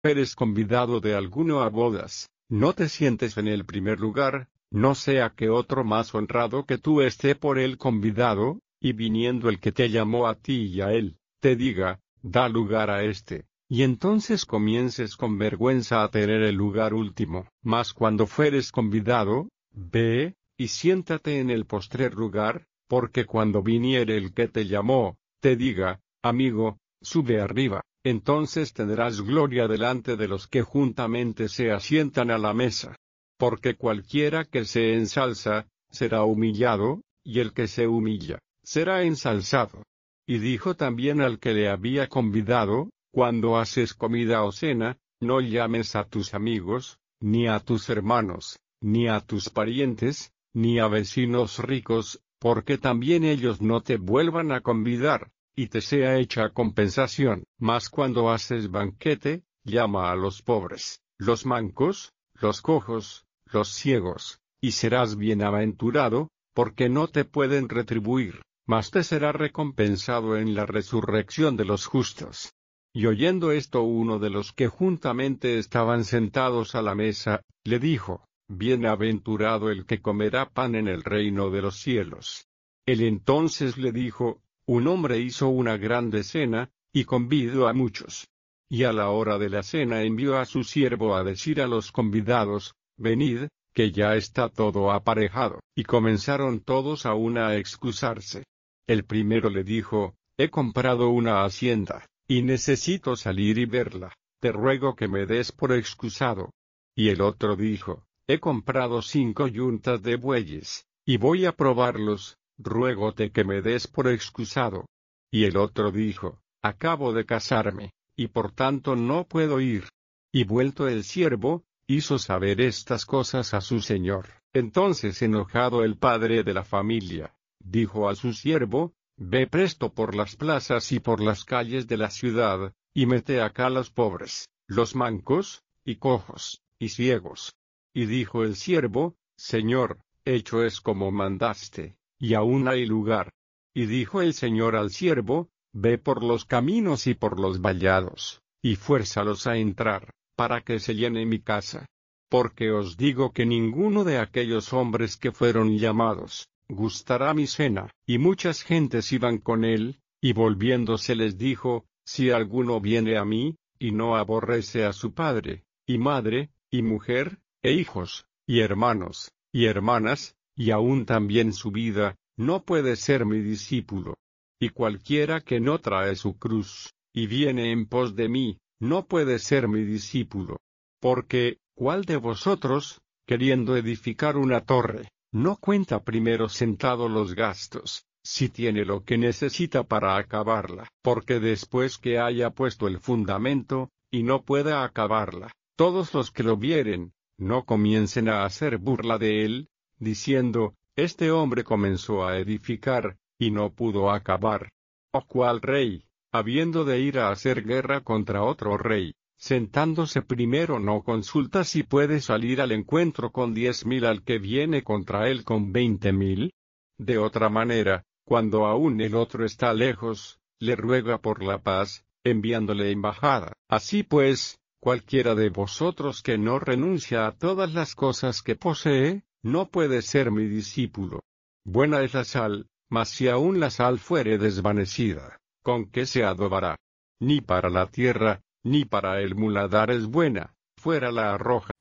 fueres convidado de alguno a bodas, no te sientes en el primer lugar, no sea que otro más honrado que tú esté por él convidado, y viniendo el que te llamó a ti y a él, te diga, da lugar a este, y entonces comiences con vergüenza a tener el lugar último. Mas cuando fueres convidado, ve, y siéntate en el postrer lugar, porque cuando viniere el que te llamó, te diga, amigo, sube arriba, entonces tendrás gloria delante de los que juntamente se asientan a la mesa. Porque cualquiera que se ensalza, será humillado, y el que se humilla, será ensalzado. Y dijo también al que le había convidado, cuando haces comida o cena, no llames a tus amigos, ni a tus hermanos, ni a tus parientes, ni a vecinos ricos, porque también ellos no te vuelvan a convidar, y te sea hecha compensación. Mas cuando haces banquete, llama a los pobres, los mancos, los cojos, los ciegos, y serás bienaventurado, porque no te pueden retribuir, mas te será recompensado en la resurrección de los justos. Y oyendo esto uno de los que juntamente estaban sentados a la mesa, le dijo, bienaventurado el que comerá pan en el reino de los cielos. Él entonces le dijo, un hombre hizo una grande cena, y convidó a muchos. Y a la hora de la cena envió a su siervo a decir a los convidados, venid, que ya está todo aparejado. Y comenzaron todos a una a excusarse. El primero le dijo, he comprado una hacienda, y necesito salir y verla, te ruego que me des por excusado. Y el otro dijo, he comprado 5 yuntas de bueyes, y voy a probarlos, ruégote que me des por excusado. Y el otro dijo, acabo de casarme, y por tanto no puedo ir. Y vuelto el siervo, hizo saber estas cosas a su señor. Entonces enojado el padre de la familia, dijo a su siervo, ve presto por las plazas y por las calles de la ciudad, y mete acá los pobres, los mancos, y cojos, y ciegos. Y dijo el siervo, Señor, hecho es como mandaste, y aún hay lugar. Y dijo el Señor al siervo, ve por los caminos y por los vallados, y fuérzalos a entrar, para que se llene mi casa. Porque os digo que ninguno de aquellos hombres que fueron llamados, gustará mi cena. Y muchas gentes iban con él, y volviéndose les dijo, si alguno viene a mí, y no aborrece a su padre, y madre, y mujer, e hijos, y hermanos, y hermanas, y aun también su vida, no puede ser mi discípulo. Y cualquiera que no trae su cruz, y viene en pos de mí, no puede ser mi discípulo. Porque, ¿cuál de vosotros, queriendo edificar una torre, no cuenta primero sentado los gastos, si tiene lo que necesita para acabarla? Porque después que haya puesto el fundamento, y no pueda acabarla, todos los que lo vieren, no comiencen a hacer burla de él, diciendo, este hombre comenzó a edificar, y no pudo acabar. ¿O cuál rey, habiendo de ir a hacer guerra contra otro rey, sentándose primero no consulta si puede salir al encuentro con 10.000 al que viene contra él con 20.000? De otra manera, cuando aún el otro está lejos, le ruega por la paz, enviándole embajada. Así pues, cualquiera de vosotros que no renuncia a todas las cosas que posee, no puede ser mi discípulo. Buena es la sal, mas si aún la sal fuere desvanecida, ¿con qué se adobará? Ni para la tierra, ni para el muladar es buena, fuera la arroja.